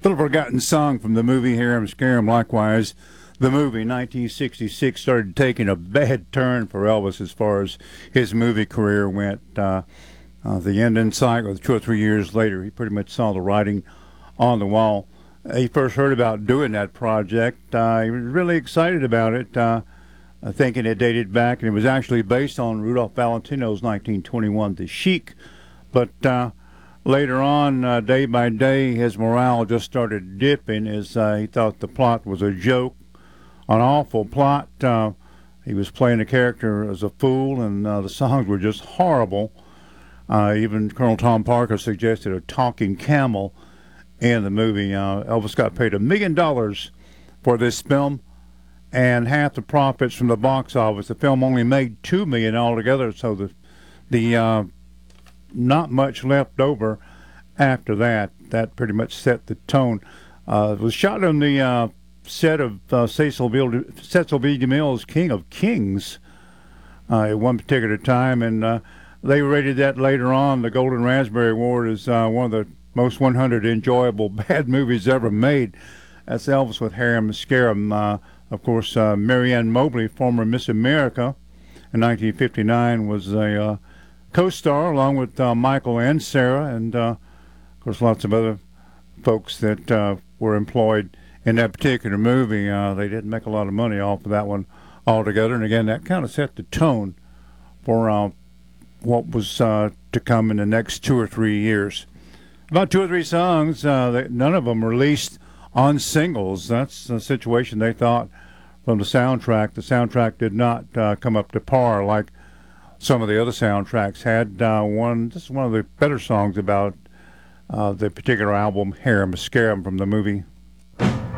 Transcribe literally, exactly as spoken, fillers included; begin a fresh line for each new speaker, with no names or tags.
Little forgotten song from the movie Harem Scarum. Likewise, the movie nineteen sixty-six started taking a bad turn for Elvis as far as his movie career went. Uh, uh, the end in sight, with two or three years later, he pretty much saw the writing on the wall. He first heard about doing that project. Uh, he was really excited about it, uh, thinking it dated back, and it was actually based on Rudolph Valentino's nineteen twenty-one The Sheik. But uh, later on, uh, day by day, his morale just started dipping as uh, he thought the plot was a joke, an awful plot. Uh, he was playing a character as a fool, and uh, the songs were just horrible. Uh, even Colonel Tom Parker suggested a talking camel in the movie. Uh, Elvis got paid a million dollars for this film, and half the profits from the box office. The film only made two million dollars altogether, so the the uh, not much left over after that. That pretty much set the tone. Uh, it was shot on the uh, set of uh, Cecil B. Cecil B. DeMille's King of Kings uh, at one particular time, and uh, they rated that later on, the Golden Raspberry Award, as uh, one of the most one hundred enjoyable bad movies ever made. That's Elvis with Harem Scarum. Uh, of course, uh, Marianne Mobley, former Miss America in nineteen fifty-nine, was a uh, co-star along with uh, Michael and Sarah, and uh, of course lots of other folks that uh, were employed in that particular movie. Uh, they didn't make a lot of money off of that one altogether, and again, that kind of set the tone for uh, what was uh, to come in the next two or three years. About two or three songs, uh, that none of them released on singles. That's the situation they thought from the soundtrack. The soundtrack did not uh, come up to par like some of the other soundtracks had. Uh, one, this is one of the better songs about uh, the particular album, Harem Scarum, from the movie